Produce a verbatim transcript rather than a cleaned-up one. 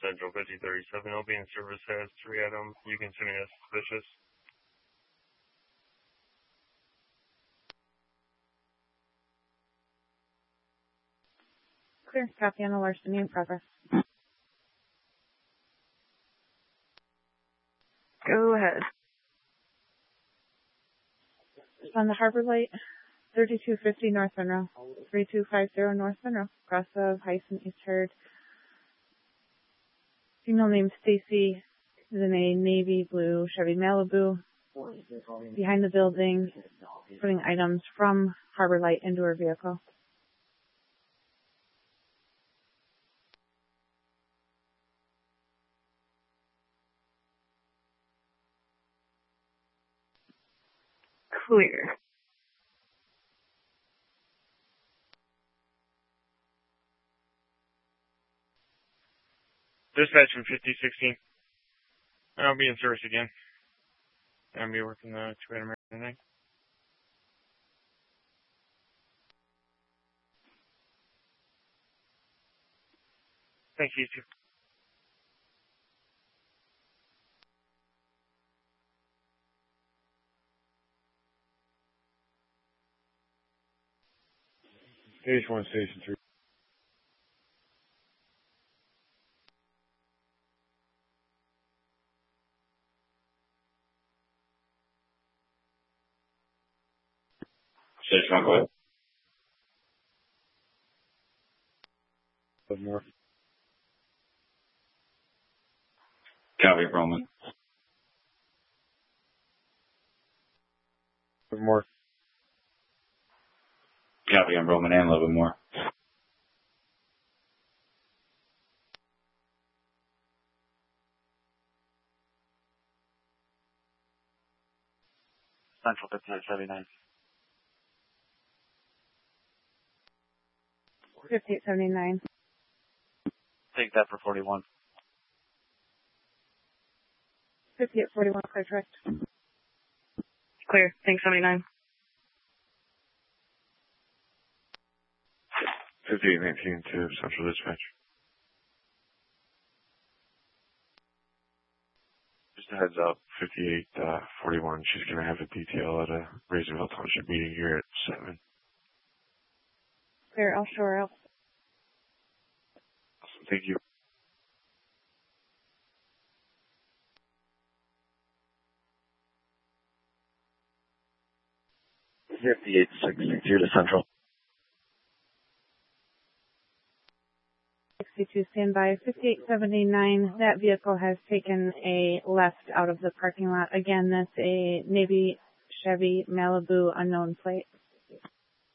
Central fifty thirty-seven. It'll be in service as three item. You can send me as suspicious. Clear. Copy on the larceny in progress. Go ahead. On the Harbor Light, thirty-two fifty North Monroe, three two five zero North Monroe, cross of Heiss and East Herd. Female named Stacy is in a navy blue Chevy Malibu. Behind the building, putting items from Harbor Light into her vehicle. Clear. Dispatch from fifty sixteen. I'll be in service again. I'll be working the two item tonight. Thank you, too. Stage one, station three. Station one, go ahead. One more. Copy, Roman. One more. Copy, I'm Roman, and a little bit more. Central fifty-eight seventy-nine. fifty-eight seventy-nine. Take that for forty-one. fifty-eight forty-one, clear direct. Clear. Thanks, seventy-nine. fifty-eight nineteen to Central Dispatch. Just a heads up, fifty-eight forty-one, she's going to have a detail at a Raisinville Township meeting here at seven. Clear, I'll show her out. Awesome, thank you. fifty-eight sixty-two to Central. sixty-two standby, fifty-eight seventy-nine. That vehicle has taken a left out of the parking lot. Again, that's a Navy Chevy Malibu unknown plate.